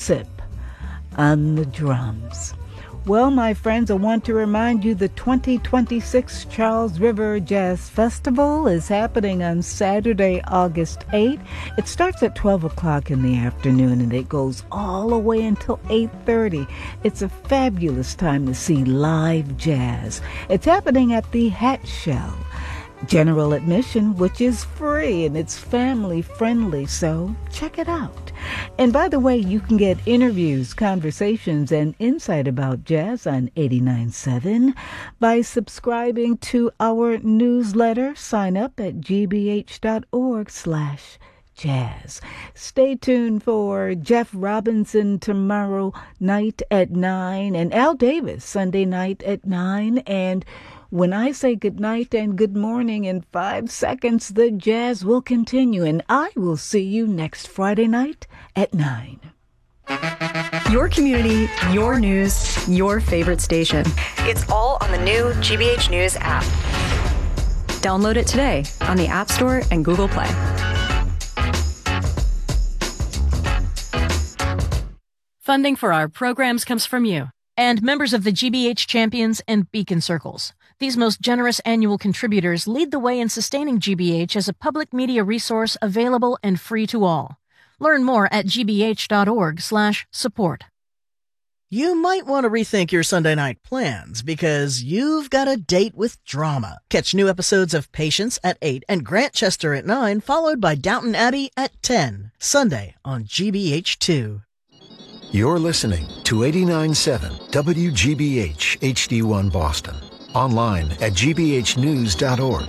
Sip on the drums. Well, my friends, I want to remind you the 2026 Charles River Jazz Festival is happening on Saturday, August 8th. It starts at 12 o'clock in the afternoon and it goes all the way until 8:30. It's a fabulous time to see live jazz. It's happening at the Hat Shell. General admission, which is free and it's family friendly, so check it out. And by the way, you can get interviews, conversations, and insight about jazz on 89.7 by subscribing to our newsletter. Sign up at gbh.org/jazz. Stay tuned for Jeff Robinson tomorrow night at 9 and Al Davis Sunday night at 9. And when I say good night and good morning in 5 seconds, the jazz will continue, and I will see you next Friday night at 9. Your community, your news, your favorite station. It's all on the new GBH News app. Download it today on the App Store and Google Play. Funding for our programs comes from you and members of the GBH Champions and Beacon Circles. These most generous annual contributors lead the way in sustaining GBH as a public media resource available and free to all. Learn more at gbh.org/support. You might want to rethink your Sunday night plans because you've got a date with drama. Catch new episodes of Patience at 8 and Grantchester at 9, followed by Downton Abbey at 10, Sunday on GBH2. You're listening to 89.7 WGBH HD1 Boston. Online at gbhnews.org.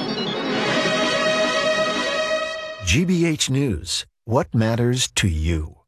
GBH News. What matters to you?